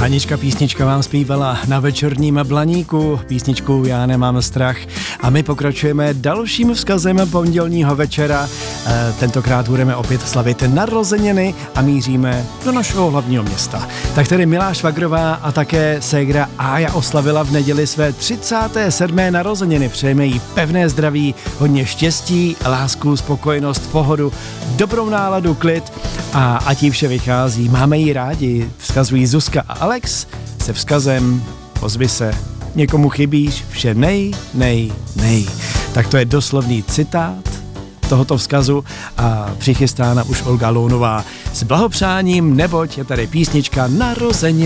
Hanička písnička vám zpívala na večerním blaníku, písničku Já nemám strach, a my pokračujeme dalším vzkazem pondělního večera. Tentokrát budeme opět slavit narozeniny a míříme do našeho hlavního města. Tak tedy Milá Švagrová a také ségra Ája oslavila v neděli své 37. narozeniny. Přejeme jí pevné zdraví, hodně štěstí, lásku, spokojenost, pohodu, dobrou náladu, klid a ať jí vše vychází. Máme jí rádi, vzkazují Zuzka a Alex se vzkazem ozvi se, někomu chybíš, vše nej. Tak to je doslovný citát tohoto vzkazu a přichystána už Olga Lounová s blahopřáním, neboť je tady písnička Narozeniny.